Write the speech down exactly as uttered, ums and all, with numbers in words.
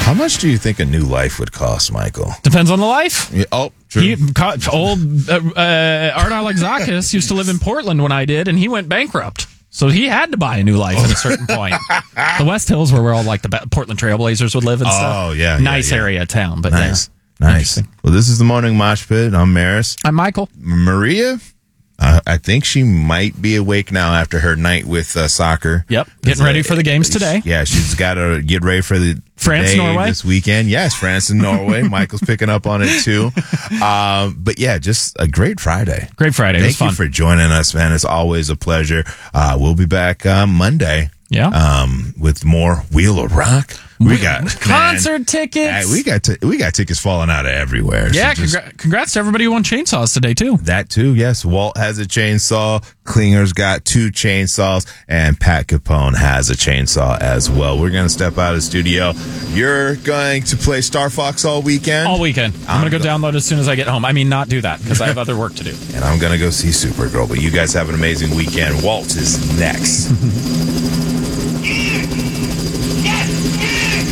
How much do you think a new life would cost, Michael? Depends on the life. Yeah, oh, true. He, old uh, uh, Art Alexakis used to live in Portland when I did, and he went bankrupt. So he had to buy a new life at a certain point. The West Hills were where all like the Portland Trailblazers would live and stuff. Oh, yeah. Nice yeah, yeah. area of town, but nice. yeah. Nice. Well, this is the Morning Mosh Pit. I'm Maris. I'm Michael. Maria, uh, I think she might be awake now after her night with uh, soccer. Yep. Getting ready for the games today. Yeah, she's got to get ready for the France, day Norway this weekend. Yes, France and Norway. Michael's picking up on it too. Um, but yeah, just a great Friday. Great Friday. Thank it was fun. you for joining us, man. It's always a pleasure. Uh, we'll be back uh, Monday. Yeah. Um, with more Wheel of Rock. We got concert man, tickets. Hey, we got t- we got tickets falling out of everywhere. Yeah, so just, congra- congrats to everybody who won chainsaws today too. That too, yes. Walt has a chainsaw. Klinger's got two chainsaws, and Pat Capone has a chainsaw as well. We're gonna step out of the studio. You're going to play Star Fox all weekend. All weekend. I'm, I'm gonna go, go download as soon as I get home. I mean, not do that because I have other work to do. And I'm gonna go see Supergirl. But you guys have an amazing weekend. Walt is next.